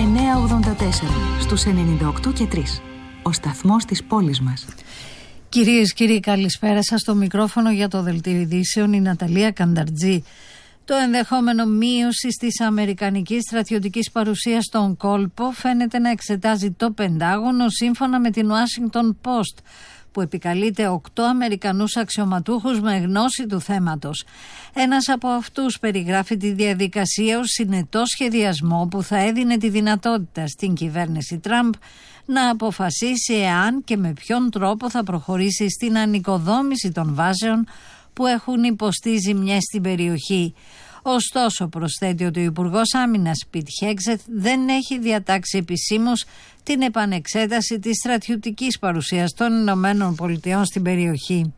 984 στους 98 και 3. Ο σταθμός της πόλης μας. Κυρίες και κύριοι, καλησπέρα σας. Στο μικρόφωνο για το Δελτίο Ειδήσεων η Ναταλία Κανταρτζή. Το ενδεχόμενο μείωση της αμερικανικής στρατιωτικής παρουσίας στον κόλπο φαίνεται να εξετάζει το Πεντάγωνο, σύμφωνα με την Washington Post, που επικαλείται 8 Αμερικανούς αξιωματούχους με γνώση του θέματος. Ένας από αυτούς περιγράφει τη διαδικασία ως συνετό σχεδιασμό που θα έδινε τη δυνατότητα στην κυβέρνηση Τραμπ να αποφασίσει εάν και με ποιον τρόπο θα προχωρήσει στην ανοικοδόμηση των βάσεων που έχουν υποστεί ζημιές στην περιοχή. Ωστόσο, προσθέτει ότι ο Υπουργός Άμυνας Πιτ Χέγκσετ δεν έχει διατάξει επισήμως την επανεξέταση της στρατιωτικής παρουσίας των Ηνωμένων Πολιτειών στην περιοχή.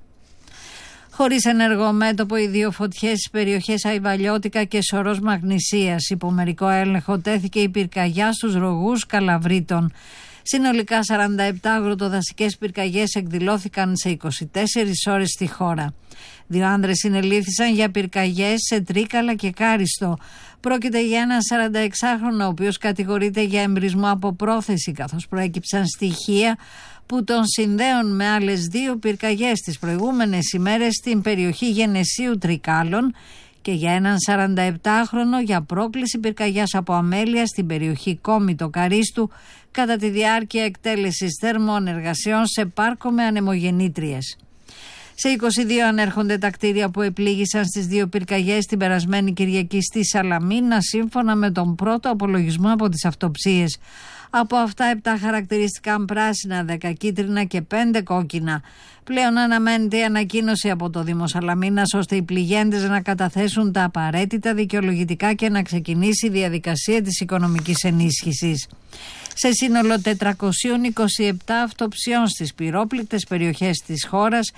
Χωρίς ενεργό μέτωπο, οι δύο φωτιές στις περιοχές Αϊβαλιώτικα και Σωρός Μαγνησίας. Υπό μερικό έλεγχο τέθηκε η πυρκαγιά στους ρογούς Καλαβρίτων. Συνολικά 47 αγροτοδασικές πυρκαγιές εκδηλώθηκαν σε 24 ώρες στη χώρα. 2 άνδρες συνελήφθησαν για πυρκαγιές σε Τρίκαλα και Κάριστο. Πρόκειται για έναν 46χρονο, ο οποίος κατηγορείται για εμπρισμό από πρόθεση, καθώς προέκυψαν στοιχεία που τον συνδέουν με άλλες 2 πυρκαγιές τις προηγούμενες ημέρες στην περιοχή Γενεσίου Τρικάλων, και για έναν 47χρονο για πρόκληση πυρκαγιάς από αμέλεια στην περιοχή Κόμιτο Καρίστου κατά τη διάρκεια εκτέλεσης θερμών εργασιών σε πάρκο με ανεμογεννήτριες. Σε 22 ανέρχονται τα κτίρια που επλήγησαν στις 2 πυρκαγιές την περασμένη Κυριακή στη Σαλαμίνα, σύμφωνα με τον πρώτο απολογισμό από τις αυτοψίες. Από αυτά 7 χαρακτηριστηκαν πράσινα, 10 κίτρινα και 5 κόκκινα. Πλέον αναμένεται η ανακοίνωση από το Δήμο Σαλαμίνας ώστε οι πληγέντες να καταθέσουν τα απαραίτητα δικαιολογητικά και να ξεκινήσει η διαδικασία της οικονομικής ενίσχυσης. Σε σύνολο 427 αυτοψιών στις πυρόπληκτες περιοχές της χώρας,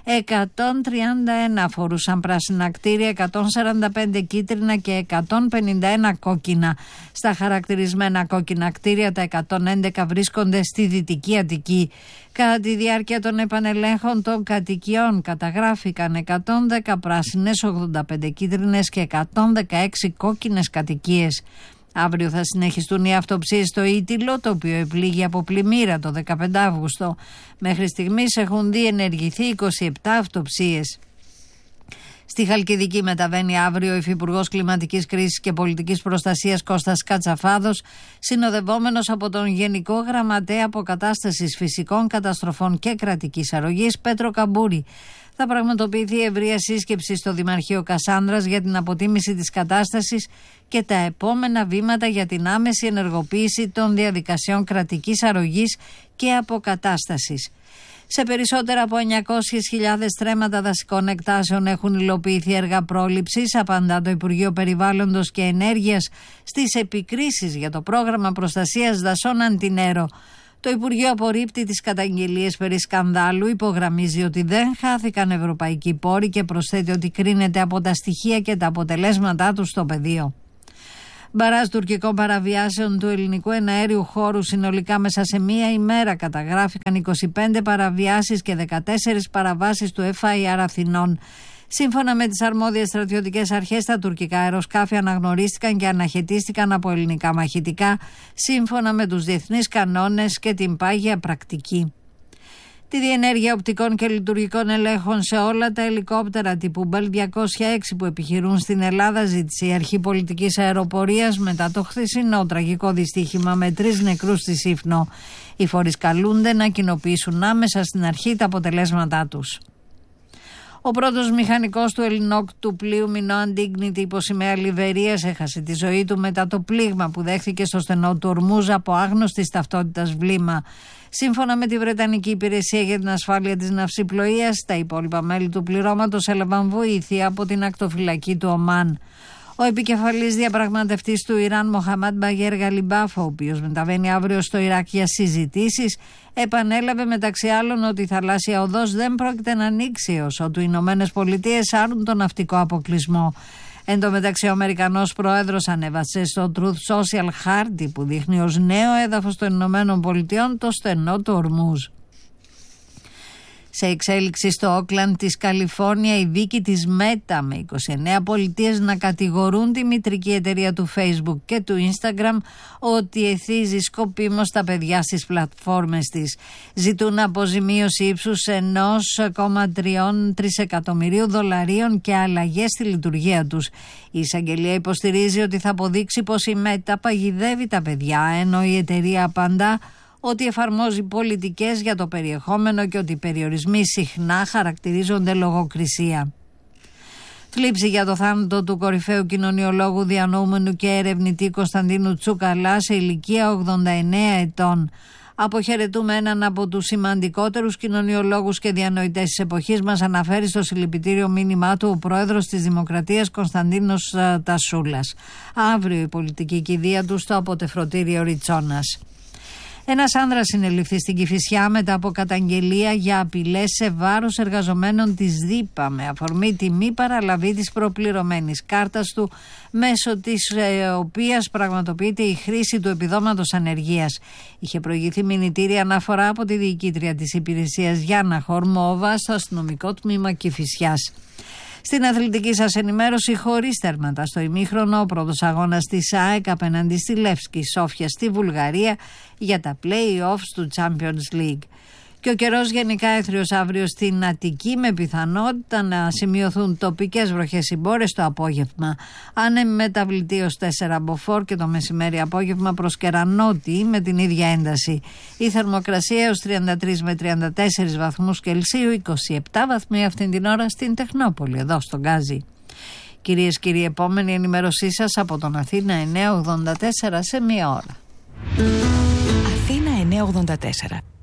131 αφορούσαν πράσινα κτίρια, 145 κίτρινα και 151 κόκκινα. Στα χαρακτηρισμένα κόκκινα κτίρια, τα 111 βρίσκονται στη Δυτική Αττική. Κατά τη διάρκεια των επανελέγχων των κατοικιών καταγράφηκαν 110 πράσινες, 85 κίτρινες και 116 κόκκινες κατοικίες. Αύριο θα συνεχιστούν οι αυτοψίες στο Ήτυλο, το οποίο επλήγει από πλημμύρα το 15 Αύγουστο. Μέχρι στιγμής έχουν διενεργηθεί 27 αυτοψίες. Στη Χαλκιδική μεταβαίνει αύριο ο Υφυπουργός Κλιματικής Κρίσης και Πολιτικής Προστασίας Κώστας Κατσαφάδος, συνοδευόμενος από τον Γενικό Γραμματέα Αποκατάστασης Φυσικών Καταστροφών και Κρατικής Αρρωγής Πέτρο Καμπούρη. Θα πραγματοποιηθεί ευρεία σύσκεψη στο Δημαρχείο Κασάνδρας για την αποτίμηση της κατάστασης και τα επόμενα βήματα για την άμεση ενεργοποίηση των διαδικασιών κρατικής αρρωγής και αποκατάστασης. Σε περισσότερα από 900.000 στρέμματα δασικών εκτάσεων έχουν υλοποιηθεί έργα πρόληψης, απαντά το Υπουργείο Περιβάλλοντος και Ενέργειας στις επικρίσεις για το πρόγραμμα προστασίας δασών Αντινέρο. Το Υπουργείο απορρίπτει τις καταγγελίες περί σκανδάλου, υπογραμμίζει ότι δεν χάθηκαν ευρωπαϊκοί πόροι και προσθέτει ότι κρίνεται από τα στοιχεία και τα αποτελέσματά τους στο πεδίο. Μπαράζ τουρκικών παραβιάσεων του ελληνικού εναέριου χώρου, συνολικά μέσα σε μία ημέρα καταγράφηκαν 25 παραβιάσεις και 14 παραβάσεις του FIR Αθηνών. Σύμφωνα με τις αρμόδιες στρατιωτικές αρχές, τα τουρκικά αεροσκάφη αναγνωρίστηκαν και αναχαιτίστηκαν από ελληνικά μαχητικά, σύμφωνα με τους διεθνείς κανόνες και την πάγια πρακτική. Τη διενέργεια οπτικών και λειτουργικών ελέγχων σε όλα τα ελικόπτερα τύπου Bell 206 που επιχειρούν στην Ελλάδα ζήτησε η Αρχή Πολιτικής Αεροπορίας μετά το χθεσινό τραγικό δυστύχημα με 3 νεκρούς στη Σύφνο. Οι φορείς καλούνται να κοινοποιήσουν άμεσα στην αρχή τα αποτελέσματά τους. Ο πρώτος μηχανικός του ελληνόκτου πλοίου Μινό Αντίγνητη υπό σημαία Λιβερίας έχασε τη ζωή του μετά το πλήγμα που δέχθηκε στο στενό του Ορμούζ από άγνωστης ταυτότητας βλήμα. Σύμφωνα με τη Βρετανική Υπηρεσία για την Ασφάλεια της Ναυσιπλοείας, τα υπόλοιπα μέλη του πληρώματος έλαβαν βοήθεια από την ακτοφυλακή του Ομάν. Ο επικεφαλής διαπραγματευτής του Ιράν, Μοχαμάντ Μπαγέρ Γαλιμπάφ, ο οποίος μεταβαίνει αύριο στο Ιράκ για συζητήσεις, επανέλαβε μεταξύ άλλων ότι η θαλάσσια οδός δεν πρόκειται να ανοίξει έως ότου οι Ηνωμένες Πολιτείες άρουν τον ναυτικό αποκλεισμό. Εν τω μεταξύ, ο Αμερικανός Πρόεδρος ανέβασε στο Truth Social χάρτη που δείχνει ως νέο έδαφος των Ηνωμένων Πολιτειών το στενό του Ορμούζ. Σε εξέλιξη στο Όκλαντ της Καλιφόρνια, η δίκη της Μέτα με 29 πολιτείες να κατηγορούν τη μητρική εταιρεία του Facebook και του Instagram ότι εθίζει σκοπίμως τα παιδιά στις πλατφόρμες της. Ζητούν αποζημίωση ύψους $1,3 τρισεκατομμυρίου και αλλαγές στη λειτουργία τους. Η εισαγγελία υποστηρίζει ότι θα αποδείξει πως η Μέτα παγιδεύει τα παιδιά, ενώ η εταιρεία απαντά ότι εφαρμόζει πολιτικές για το περιεχόμενο και ότι οι περιορισμοί συχνά χαρακτηρίζονται λογοκρισία. Θλίψη για το θάνατο του κορυφαίου κοινωνιολόγου, διανοούμενου και ερευνητή Κωνσταντίνου Τσουκαλά σε ηλικία 89 ετών. Αποχαιρετούμε έναν από τους σημαντικότερους κοινωνιολόγους και διανοητές της εποχής μας, αναφέρει στο συλληπιτήριο μήνυμά του ο πρόεδρος της Δημοκρατίας Κωνσταντίνος Τασούλας. Αύριο η πολιτική κηδεία του στο αποτεφρωτήριο Ριτσόνας. Ένας άνδρας συνελήφθη στην Κηφισιά μετά από καταγγελία για απειλές σε βάρος εργαζομένων της ΔΥΠΑ με αφορμή τη μη παραλαβή της προπληρωμένης κάρτας του, μέσω της οποίας πραγματοποιείται η χρήση του επιδόματος ανεργίας. Είχε προηγηθεί μηνυτήρια αναφορά από τη διοικήτρια της υπηρεσίας Γιάννα Χορμόβα στο αστυνομικό τμήμα Κηφισιάς. Στην αθλητική σας ενημέρωση, χωρίς τέρματα στο ημίχρονο, ο πρώτος αγώνας της ΑΕΚ απέναντι στη Λεύσκη Σόφια στη Βουλγαρία για τα play-offs του Champions League. Και ο καιρός γενικά έθριος αύριο στην Αττική, με πιθανότητα να σημειωθούν τοπικές βροχές ή μπόρες το απόγευμα. Άνεμη μεταβλητή ως 4 μποφόρ και το μεσημέρι απόγευμα προς κερανότη με την ίδια ένταση. Η θερμοκρασία έως 33 με 34 βαθμούς Κελσίου, 27 βαθμοί αυτήν την ώρα στην Τεχνόπολη, εδώ στον Γκάζι. Κυρίες και κύριοι, επόμενη ενημέρωσή σας από τον Αθήνα 984 σε μία ώρα. Αθήνα 984.